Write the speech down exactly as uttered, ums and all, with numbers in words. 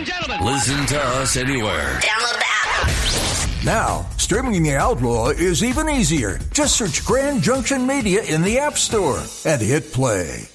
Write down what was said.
and gentlemen. Listen to us anywhere. Download the app. Now, streaming The Outlaw is even easier. Just search Grand Junction Media in the App Store and hit play.